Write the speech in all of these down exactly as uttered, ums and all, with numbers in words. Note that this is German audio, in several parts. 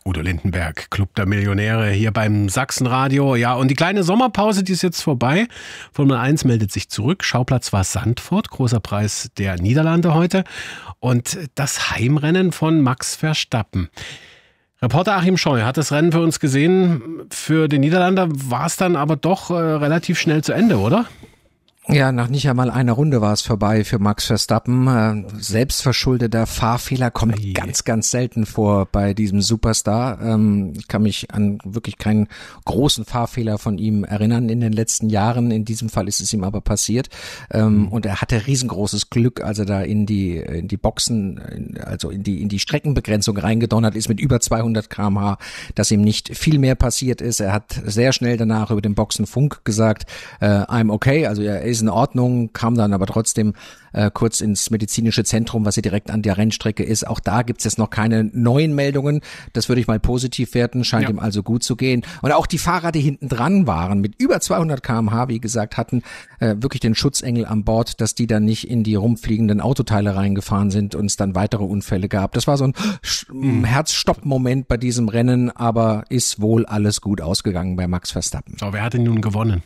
Udo Lindenberg, Club der Millionäre hier beim Sachsenradio. Ja, und die kleine Sommerpause, die ist jetzt vorbei. Formel eins meldet sich zurück. Schauplatz war Zandvoort, großer Preis der Niederlande heute. Und das Heimrennen von Max Verstappen. Reporter Achim Scheu hat das Rennen für uns gesehen. Für den Niederlander war es dann aber doch äh, relativ schnell zu Ende, oder? Ja, nach nicht einmal einer Runde war es vorbei für Max Verstappen. Äh, selbstverschuldeter Fahrfehler kommt Ei. ganz, ganz selten vor bei diesem Superstar. Ähm, ich kann mich an wirklich keinen großen Fahrfehler von ihm erinnern in den letzten Jahren. In diesem Fall ist es ihm aber passiert. Ähm, mhm. Und er hatte riesengroßes Glück, als er da in die in die Boxen, also in die in die Streckenbegrenzung reingedonnert ist mit über zweihundert Kilometer pro Stunde, dass ihm nicht viel mehr passiert ist. Er hat sehr schnell danach über den Boxenfunk gesagt, äh, I'm okay, also er ist in Ordnung, kam dann aber trotzdem äh, kurz ins medizinische Zentrum, was hier direkt an der Rennstrecke ist. Auch da gibt es jetzt noch keine neuen Meldungen. Das würde ich mal positiv werten, scheint ja. ihm also gut zu gehen. Und auch die Fahrer, die hinten dran waren, mit über zweihundert Kilometer pro Stunde, wie gesagt, hatten äh, wirklich den Schutzengel an Bord, dass die dann nicht in die rumfliegenden Autoteile reingefahren sind und es dann weitere Unfälle gab. Das war so ein mhm. Herzstopp-Moment bei diesem Rennen, aber ist wohl alles gut ausgegangen bei Max Verstappen. So, wer hat denn nun gewonnen?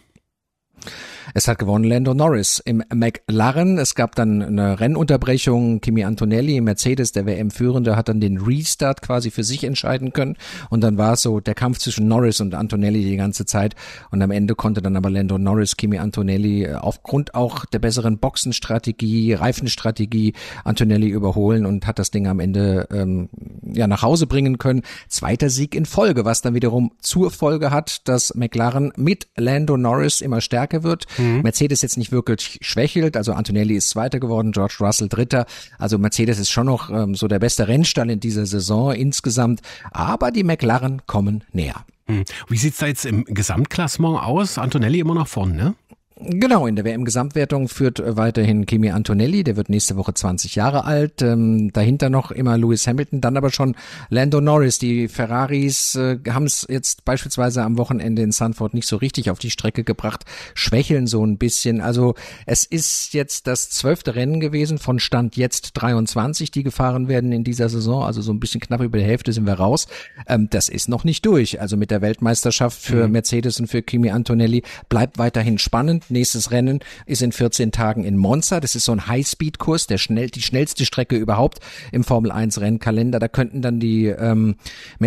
Es hat gewonnen Lando Norris im McLaren. Es gab dann eine Rennunterbrechung. Kimi Antonelli, Mercedes, der W M-Führende, hat dann den Restart quasi für sich entscheiden können. Und dann war es so der Kampf zwischen Norris und Antonelli die ganze Zeit. Und am Ende konnte dann aber Lando Norris Kimi Antonelli aufgrund auch der besseren Boxenstrategie, Reifenstrategie Antonelli überholen und hat das Ding am Ende ähm, ja nach Hause bringen können. Zweiter Sieg in Folge, was dann wiederum zur Folge hat, dass McLaren mit Lando Norris immer stärker wird. Mhm. Mercedes jetzt nicht wirklich schwächelt, also Antonelli ist Zweiter geworden, George Russell Dritter, also Mercedes ist schon noch ähm, so der beste Rennstall in dieser Saison insgesamt, aber die McLaren kommen näher. Mhm. Wie sieht's da jetzt im Gesamtklassement aus? Antonelli immer noch vorne, ne? Genau, in der W M-Gesamtwertung führt weiterhin Kimi Antonelli, der wird nächste Woche zwanzig Jahre alt, ähm, dahinter noch immer Lewis Hamilton, dann aber schon Lando Norris. Die Ferraris äh, haben es jetzt beispielsweise am Wochenende in Zandvoort nicht so richtig auf die Strecke gebracht, schwächeln so ein bisschen. Also es ist jetzt das zwölfte Rennen gewesen von Stand jetzt dreiundzwanzig, die gefahren werden in dieser Saison, also so ein bisschen knapp über die Hälfte sind wir raus. Ähm, das ist noch nicht durch, also mit der Weltmeisterschaft für mhm. Mercedes und für Kimi Antonelli bleibt weiterhin spannend. Nächstes Rennen ist in vierzehn Tagen in Monza. Das ist so ein High-Speed-Kurs, der schnell, die schnellste Strecke überhaupt im Formel eins Rennkalender. Da könnten dann die ähm,